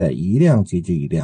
一辆接着一辆。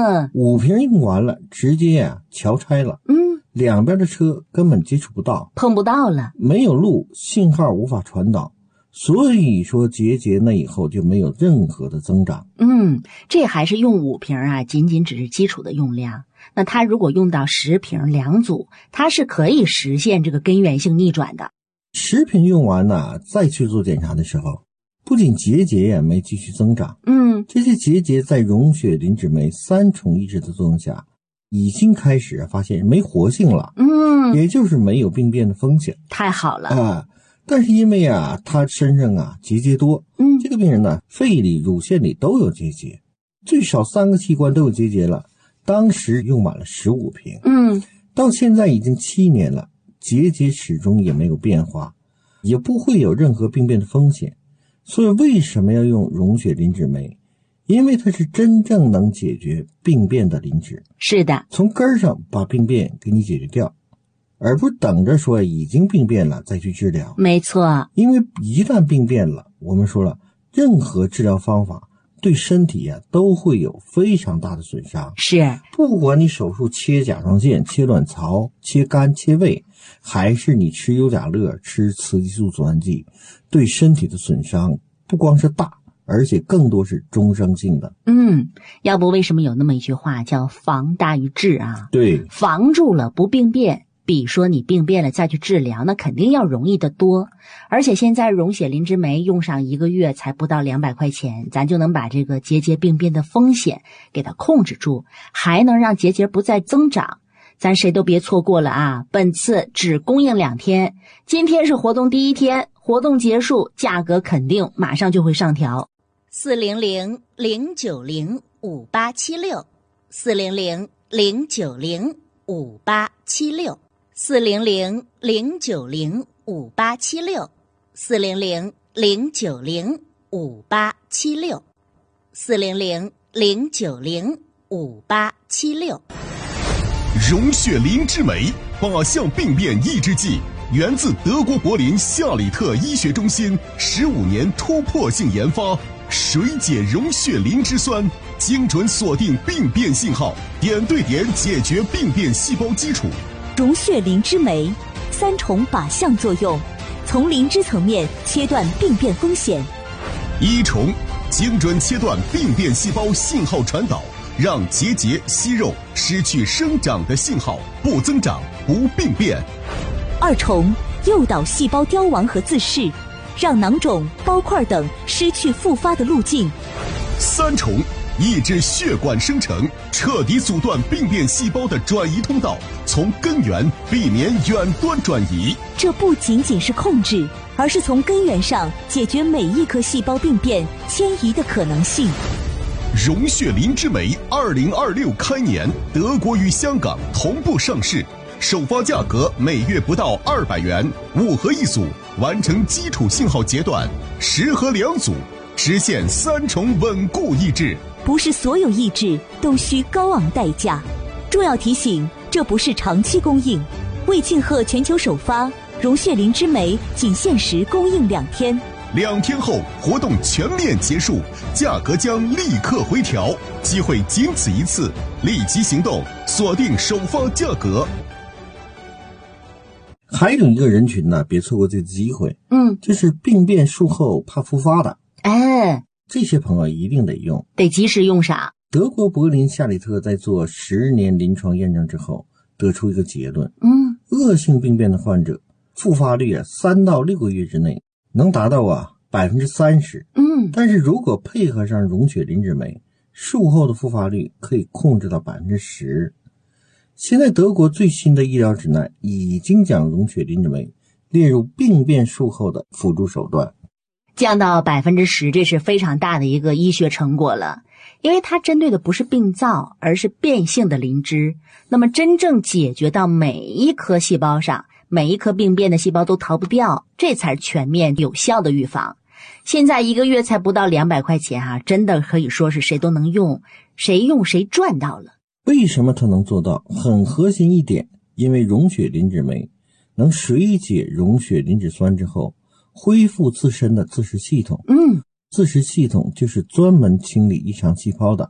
5 瓶用完了，直接桥拆了。两边的车根本接触不到， 碰不到了， 没有路，信号无法传导。所以说节那以后就没有任何的增长。 这还是用5瓶仅仅只是基础的用量。那它如果用到10瓶2组，它是可以实现这个根源性逆转的。 10瓶用完呢，再去做检查的时候，不仅结节也没继续增长。这些结节在溶血磷脂酶3重抑制的作用下，已经开始发现没活性了。也就是没有病变的风险。 太好了但是因为他身上结节多，这个病人呢，肺里、乳腺里都有结节，最少3个器官都有结节了。当时用满了15瓶，到现在已经7年了，结节始终也没有变化，也不会有任何病变的风险。所以为什么要用溶血磷脂酶？因为它是真正能解决病变的磷脂。 是的， 从根上把病变给你解决掉，而不是等着说已经病变了再去治疗。 没错， 因为一旦病变了，我们说了，任何治疗方法对身体都会有非常大的损伤。 是， 不管你手术切甲状腺、切卵巢、切肝、切胃，还是你吃优甲乐、吃雌激素阻断剂，对身体的损伤不光是大，而且更多是终生性的。 要不为什么有那么一句话叫防大于治啊？ 对， 防住了不病变，比说你病变了再去治疗，那肯定要容易得多。而且现在溶血磷脂酶用上1个月才不到200块钱，咱就能把这个结节病变的风险给它控制住，还能让结节不再增长。咱谁都别错过了本次只供应2天，今天是活动第1天，活动结束价格肯定马上就会上调。400-090-5876 400-090-5876 400-090-5876 400-090-5876 400-090-5876。 溶血磷脂酶靶向病变抑制剂，源自德国柏林夏里特医学中心15年突破性研发，水解溶血磷脂酸，精准锁定病变信号，点对点解决病变细胞基础。 溶血磷脂酶3重靶向作用，从磷脂层面切断病变风险。 1重，精准切断病变细胞信号传导，让结节、息肉失去生长的信号，不增长，不病变。 2重，诱导细胞凋亡和自噬，让囊肿、包块等失去复发的路径。 3重，抑制血管生成，彻底阻断病变细胞的转移通道，从根源避免远端转移。 这不仅仅是控制，而是从根源上解决每一颗细胞病变迁移的可能性。 溶血磷脂酶2026开年，德国与香港同步上市，首发价格每月不到200元，5盒1组，完成基础信号阶段，10盒2组，实现3重稳固抑制。 不是所有抑制都需高昂代价。重要提醒，这不是长期供应。为庆贺全球首发，溶血磷脂酶仅限时供应2天。 2天后活动全面结束，价格将立刻回调，机会仅此一次，立即行动，锁定首发价格。 还有一个人群呢，别错过这个机会，就是病变术后怕复发的，这些朋友一定得用， 得及时用上。 德国柏林夏里特在做10年临床验证之后，得出一个结论，恶性病变的患者复发率3到6个月之内能达到30%，但是如果配合上溶血磷脂酶，术后的复发率可以控制到10%。现在德国最新的医疗指南已经将溶血磷脂酶列入病变术后的辅助手段， 降到10%，这是非常大的一个医学成果了。因为它针对的不是病灶，而是变性的磷脂，那么真正解决到每一颗细胞上，每一颗病变的细胞都逃不掉，这才是全面有效的预防。现在1个月才不到200块钱真的可以说是谁都能用，谁用谁赚到了。 为什么它能做到？很核心一点，因为溶血磷脂酶能水解溶血磷脂酸之后，恢复自身的自噬系统， 自食系统就是专门清理异常细胞的。